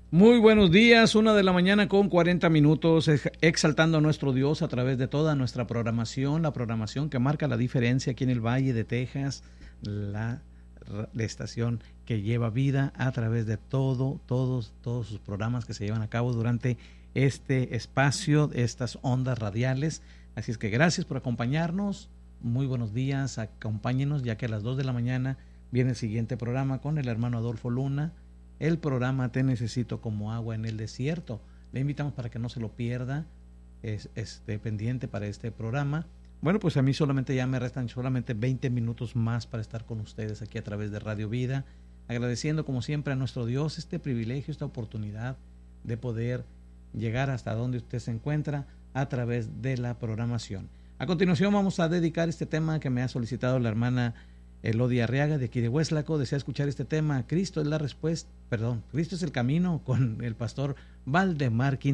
Muy buenos días, 1 de la mañana con 40 minutos, exaltando a nuestro Dios a través de toda nuestra programación, la programación que marca la diferencia aquí en el Valle de Texas, la estación que lleva vida a través de todos sus programas que se llevan a cabo durante este espacio, estas ondas radiales. Así es que gracias por acompañarnos, muy buenos días, acompáñenos ya que a las 2 de la mañana viene el siguiente programa con el hermano Adolfo Luna. El programa Te Necesito como agua en el desierto. Le invitamos para que no se lo pierda, esté pendiente para este programa. Bueno, pues a mí ya me restan solamente 20 minutos más para estar con ustedes aquí a través de Radio Vida, agradeciendo como siempre a nuestro Dios este privilegio, esta oportunidad de poder llegar hasta donde usted se encuentra a través de la programación. A continuación vamos a dedicar este tema que me ha solicitado la hermana Elodie Arriaga de aquí de Hueslaco. Desea escuchar este tema, Cristo es la respuesta, Cristo es el camino, con el pastor Valdemar Quintana.